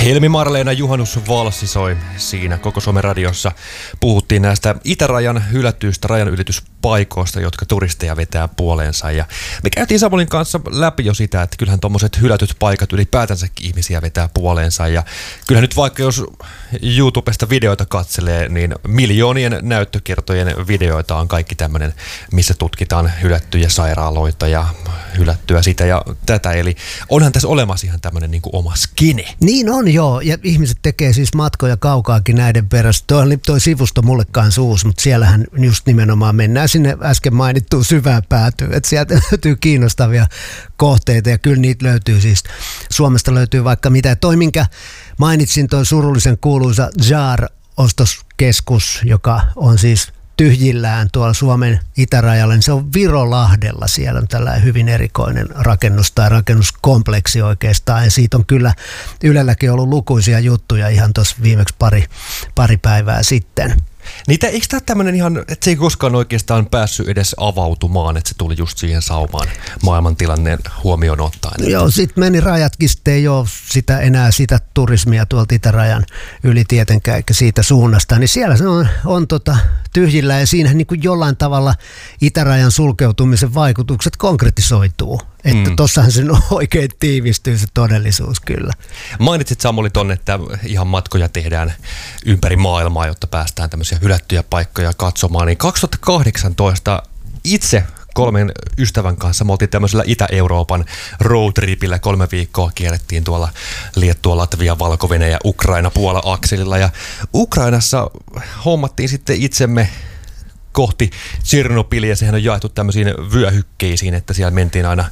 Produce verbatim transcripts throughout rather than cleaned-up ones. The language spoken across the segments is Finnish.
Helmi Marleena juhannusvalssi soi siinä Koko Suomen radiossa. Puhuttiin näistä itärajan hylätyistä rajanylityspaikoista, jotka turisteja vetää puoleensa. Ja me käytiin Samulin kanssa läpi jo sitä, että kyllähän tommoset hylätyt paikat ylipäätänsäkin ihmisiä vetää puoleensa. Ja kyllähän nyt vaikka jos YouTubesta videoita katselee, niin miljoonien näyttökertojen videoita on kaikki tämmöinen, missä tutkitaan hylättyjä sairaaloita ja hylättyä sitä ja tätä. Eli onhan tässä olemassa ihan tämmöinen niin kuin oma skene. Niin on joo, ja ihmiset tekee siis matkoja kaukaakin näiden perässä. Toi, toi sivusto mulle kanssa uusi, mutta siellähän just nimenomaan mennään sinne äsken mainittuun syvään päätyyn. Että sieltä löytyy kiinnostavia kohteita ja kyllä niitä löytyy siis. Suomesta löytyy vaikka mitä. Toi minkä mainitsin, toi surullisen kuuluisa Jaar-ostoskeskus, joka on siis tyhjillään tuolla Suomen itärajalla, niin se on Virolahdella. Siellä on tällainen hyvin erikoinen rakennus tai rakennuskompleksi oikeastaan. Ja siitä on kyllä Ylelläkin ollut lukuisia juttuja ihan tuossa viimeksi pari, pari päivää sitten. Niitä, eikö tämä tämmöinen ihan, että se ei koskaan oikeastaan päässyt edes avautumaan, että se tuli just siihen saumaan maailmantilanneen huomioon ottaen? Joo, sitten meni rajatkin, sitten ei ole sitä, enää sitä turismia tuolta itärajan yli tietenkään, eikä siitä suunnasta. Niin siellä se on, on tota, tyhjillä ja siinähän niin kuin jollain tavalla itärajan sulkeutumisen vaikutukset konkretisoituu. Että mm. tossahan se oikein tiivistyy se todellisuus kyllä. Mainitsit Samuli ton, että ihan matkoja tehdään ympäri maailmaa, jotta päästään tämmöisiä hylättyjä paikkoja katsomaan. Niin kaksituhattakahdeksantoista itse kolmen ystävän kanssa me oltiin tämmöisellä Itä-Euroopan roadtripillä. Kolme viikkoa kierrettiin tuolla Liettua, Latvia, Valko-Venäjä ja Ukraina Puola-akselilla. Ja Ukrainassa hommattiin sitten itsemme kohti Tšernobylia. Sehän on jaettu tämmöisiin vyöhykkeisiin, että siellä mentiin aina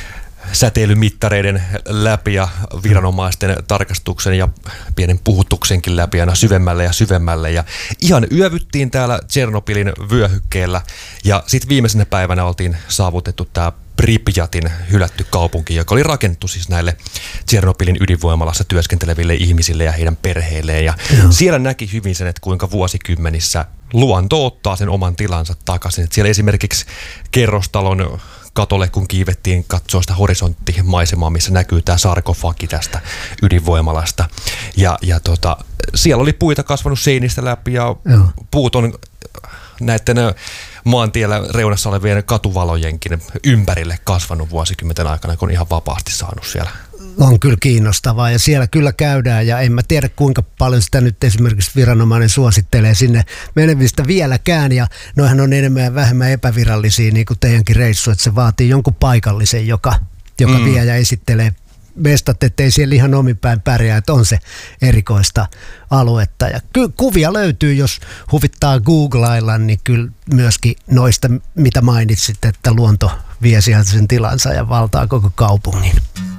säteilymittareiden läpi ja viranomaisten tarkastuksen ja pienen puhutuksenkin läpi aina syvemmälle ja syvemmälle. Ja ihan yövyttiin täällä Tšernobylin vyöhykkeellä ja sitten viimeisenä päivänä oltiin saavutettu tämä Pripjatin hylätty kaupunki, joka oli rakennettu siis näille Tšernobylin ydinvoimalassa työskenteleville ihmisille ja heidän perheilleen. Ja Joo. siellä näki hyvin sen, että kuinka vuosikymmenissä luonto ottaa sen oman tilansa takaisin. Että siellä esimerkiksi kerrostalon katolle, kun kiivettiin katsoa sitä horisonttimaisemaa, missä näkyy tämä sarkofagi tästä ydinvoimalasta. Ja, ja tota, siellä oli puita kasvanut seinistä läpi ja Joo. puut on näiden maantiellä reunassa olevien katuvalojenkin ympärille kasvanut vuosikymmenten aikana, kun on ihan vapaasti saanut siellä. On kyllä kiinnostavaa ja siellä kyllä käydään ja en mä tiedä kuinka paljon sitä nyt esimerkiksi viranomainen suosittelee sinne menevistä vieläkään ja noihän on enemmän ja vähemmän epävirallisia niin kuin teidänkin reissu, että se vaatii jonkun paikallisen, joka, joka mm. vie ja esittelee mestat, ettei siellä ihan ominpäin pärjää, että on se erikoista aluetta. Ja ky- kuvia löytyy, jos huvittaa googlailla, niin kyllä myöskin noista, mitä mainitsit, että luonto vie sieltä sen tilansa ja valtaa koko kaupungin.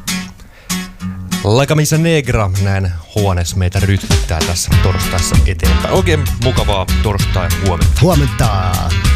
La Camisa Negra, näin huoneessa meitä rytmittää tässä torstaissa eteenpäin. Oikein mukavaa torstai huomenta. Huomenta.